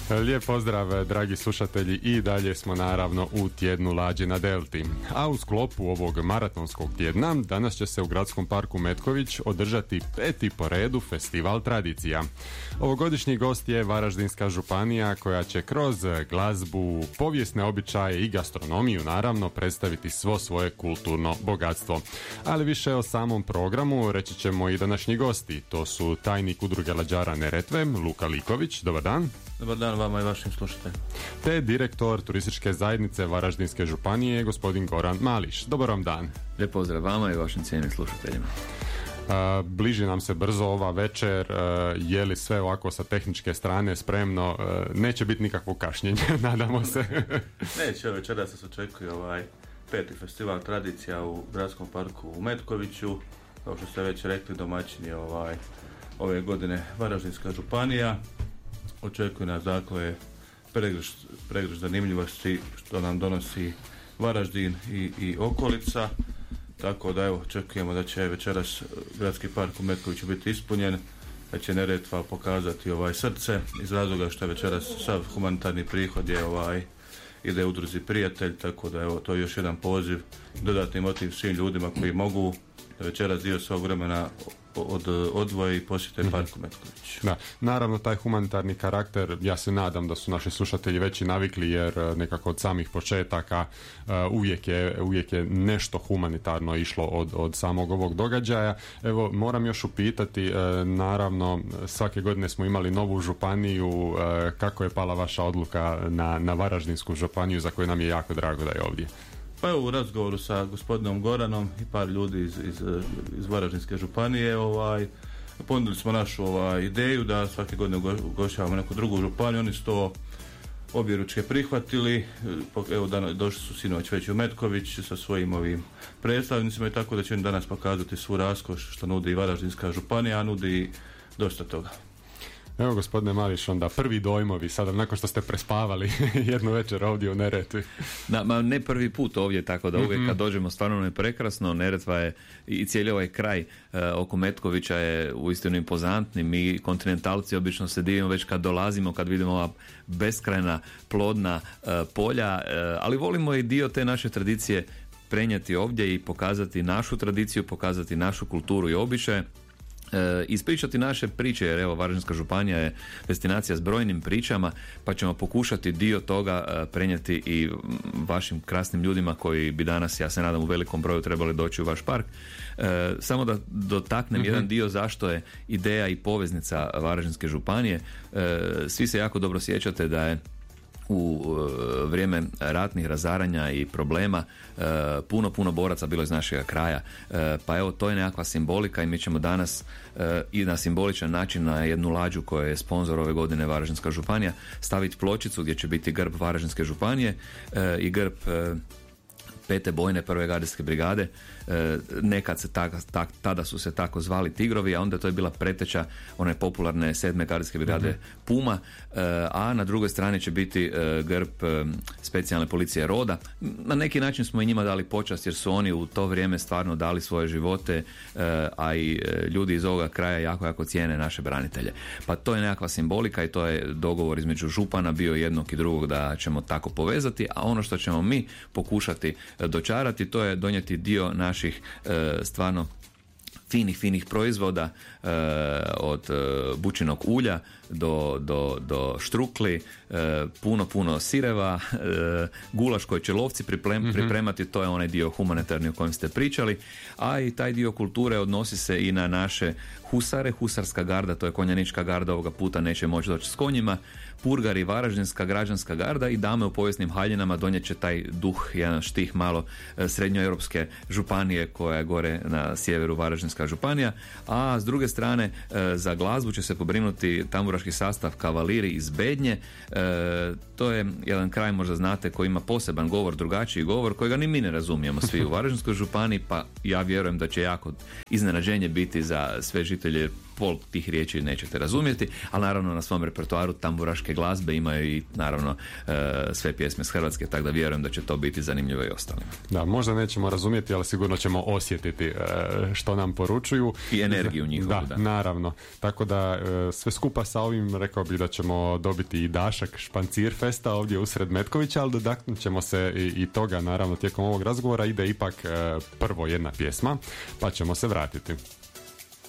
Lijep pozdrav, dragi slušatelji, i dalje smo naravno u tjednu Lađe na Delti. A u sklopu ovog maratonskog tjedna danas će se u Gradskom parku Metković održati 5. po redu festival tradicija. Ovogodišnji gost je Varaždinska županija koja će kroz glazbu, povijesne običaje i gastronomiju naravno predstaviti svo svoje kulturno bogatstvo. Ali više o samom programu reći ćemo i današnji gosti. To su tajnik Udruge lađara Neretve, Luka Liković. Dobar dan. Dobar dan vama i vašim slušateljima. Te direktor turističke zajednice Varaždinske županije, gospodin Goran Mališ. Dobar vam dan. Lijep pozdrav vama i vašim cijenjenim slušateljima. Bliži nam se brzo ova večer, je li sve ovako sa tehničke strane spremno? Neće biti nikakvog kašnjenja, nadamo se. Neće, večera se očekuje 5. festival tradicija u Gradskom parku u Metkoviću. Kao što ste već rekli, domaćin je ove godine Varaždinska županija. Očekuje nas dakle pregršt zanimljivosti što nam donosi Varaždin i okolica. Tako da očekujemo da će večeras Gradski park u Metkoviću biti ispunjen, da će Neretva pokazati srce iz razloga što je večeras sav humanitarni prihod ide udruzi Prijatelj, tako da to je još jedan poziv, dodatni motiv svim ljudima koji mogu da večeras dio svog vremena odvoje i posjete parku Metković. Da, naravno taj humanitarni karakter, ja se nadam da su naši slušatelji već i navikli, jer nekako od samih početaka uvijek je nešto humanitarno išlo od samog ovog događaja. Evo, moram još upitati, naravno svake godine smo imali novu županiju, kako je pala vaša odluka na Varaždinsku županiju, za koju nam je jako drago da je ovdje? Pa evo, u razgovoru sa gospodinom Goranom i par ljudi iz Varaždinske županije ponudili smo našu ideju da svake godine ugošćavamo neku drugu županiju. Oni su to objeručke prihvatili. Evo, došli su sinoć već u Metković sa svojim predstavnicima i tako da će oni danas pokazati svu raskoš što nudi i Varaždinska županija, a nudi dosta toga. Evo, gospodine Mališ, onda prvi dojmovi sada nakon što ste prespavali jednu večer ovdje u Neretvi. Ne prvi put ovdje, tako da uvijek kad dođemo stvarno je prekrasno. Neretva je i cijeli ovaj kraj oko Metkovića je uistinu impozantni. Mi kontinentalci obično se divimo već kad dolazimo, kad vidimo ova beskrajna plodna polja, ali volimo i dio te naše tradicije prenijeti ovdje i pokazati našu tradiciju, pokazati našu kulturu i običaje. Ispričati naše priče, jer evo Varaždinska županija je destinacija s brojnim pričama, pa ćemo pokušati dio toga prenijeti i vašim krasnim ljudima koji bi danas, ja se nadam, u velikom broju trebali doći u vaš park. Samo da dotaknem jedan dio zašto je ideja i poveznica Varaždinske županije. Svi se jako dobro sjećate da je u vrijeme ratnih razaranja i problema puno boraca bilo iz našega kraja, pa evo to je nekakva simbolika i mi ćemo danas i na simboličan način na jednu lađu koja je sponzor ove godine Varaždinska županija staviti pločicu gdje će biti grb Varaždinske županije i grb 5. bojne prve gardijske brigade. Nekad se tada su se tako zvali Tigrovi, a onda to je bila preteča one popularne 7. gardijske brigade Puma, a na drugoj strani će biti grb specijalne policije Roda. Na neki način smo i njima dali počast jer su oni u to vrijeme stvarno dali svoje živote, a i ljudi iz ovoga kraja jako cijene naše branitelje. Pa to je nekakva simbolika i to je dogovor između župana bio jednog i drugog da ćemo tako povezati, a ono što ćemo mi pokušati dočarati, to je donijeti dio naših stvarno finih proizvoda, od bućinog ulja do štrukli, puno sireva, gulaš koji će lovci pripremati, to je onaj dio humanitarni o kojem ste pričali, a i taj dio kulture odnosi se i na naše husare, husarska garda, to je konjanička garda, ovoga puta neće moći doći s konjima, purgari, Varaždinska građanska garda i dame u povijesnim haljinama donijet će taj duh, jedan štih malo srednjoeuropske županije koja je gore na sjeveru Varaždinska županija, a s druge strane za glazbu će se pobrinuti tamburaški sastav Kavaliri iz Bednje. To je jedan kraj, možda znate, koji ima poseban govor, drugačiji govor kojega ni mi ne razumijemo svi u Varaždinskoj županiji, pa ja vjerujem da će jako iznenađenje biti za sve žive prevoditelj jer pol tih riječi nećete razumjeti, ali naravno na svom repertoaru tamburaške glazbe imaju i naravno sve pjesme s Hrvatske, tako da vjerujem da će to biti zanimljivo i ostalima. Da, možda nećemo razumjeti, ali sigurno ćemo osjetiti što nam poručuju. I energiju njihovu, da. Naravno. Tako da sve skupa sa ovim rekao bih da ćemo dobiti i dašak Špancir festa ovdje usred Metkovića, ali dotaknut ćemo se i toga naravno tijekom ovog razgovora. Ide ipak prvo jedna pjesma, pa ćemo se vratiti.